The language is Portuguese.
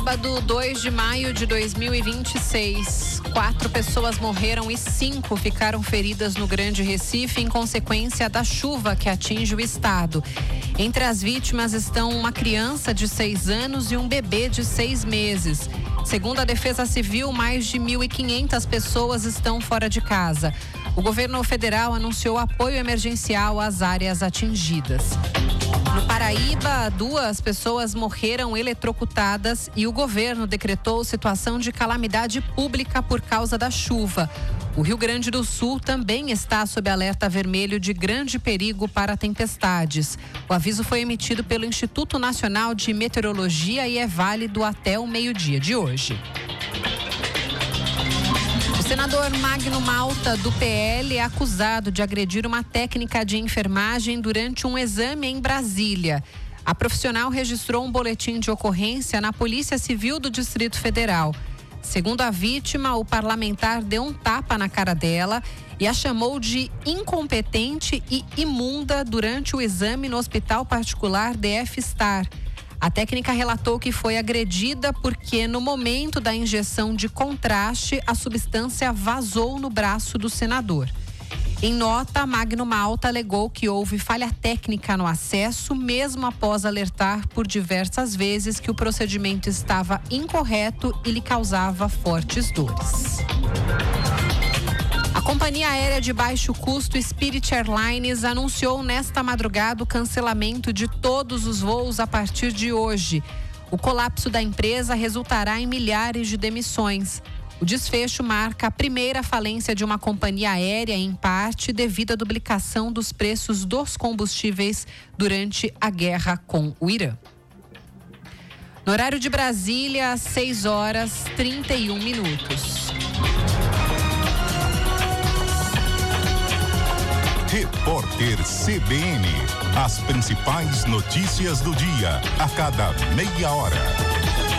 sábado, 2 de maio de 2026. 4 pessoas morreram e 5 ficaram feridas no Grande Recife em consequência da chuva que atinge o estado. Entre as vítimas estão uma criança de 6 anos e um bebê de 6 meses. Segundo a Defesa Civil, mais de 1.500 pessoas estão fora de casa. O governo federal anunciou apoio emergencial às áreas atingidas. No Paraíba, 2 pessoas morreram eletrocutadas e o governo decretou situação de calamidade pública por causa da chuva. O Rio Grande do Sul também está sob alerta vermelho de grande perigo para tempestades. O aviso foi emitido pelo Instituto Nacional de Meteorologia e é válido até o meio-dia de hoje. O senador Magno Malta, do PL, é acusado de agredir uma técnica de enfermagem durante um exame em Brasília. A profissional registrou um boletim de ocorrência na Polícia Civil do Distrito Federal. Segundo a vítima, o parlamentar deu um tapa na cara dela e a chamou de incompetente e imunda durante o exame no hospital particular DF Star. A técnica relatou que foi agredida porque, no momento da injeção de contraste, a substância vazou no braço do senador. Em nota, Magno Malta alegou que houve falha técnica no acesso, mesmo após alertar por diversas vezes que o procedimento estava incorreto e lhe causava fortes dores. A companhia aérea de baixo custo Spirit Airlines anunciou nesta madrugada o cancelamento de todos os voos a partir de hoje. O colapso da empresa resultará em milhares de demissões. O desfecho marca a primeira falência de uma companhia aérea, em parte devido à duplicação dos preços dos combustíveis durante a guerra com o Irã. No horário de Brasília, às 6h31. Repórter CBN. As principais notícias do dia, a cada meia hora.